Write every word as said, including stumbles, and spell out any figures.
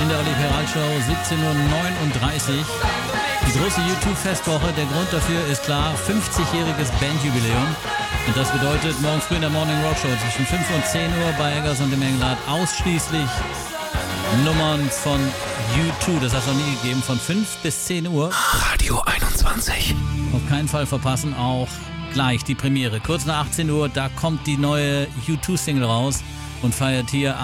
in der Olli Peral Show, siebzehn Uhr neununddreißig. Die große U zwei Festwoche, der Grund dafür ist klar, fünfzigjähriges Bandjubiläum. Und das bedeutet, morgen früh in der Morning Rock Show zwischen fünf und zehn Uhr bei Eggers und dem Engelhardt ausschließlich Nummern von U zwei. Das hat es noch nie gegeben, von fünf bis zehn Uhr. Radio einundzwanzig. Auf keinen Fall verpassen, auch gleich die Premiere. Kurz nach achtzehn Uhr, da kommt die neue U zwei Single raus und feiert hier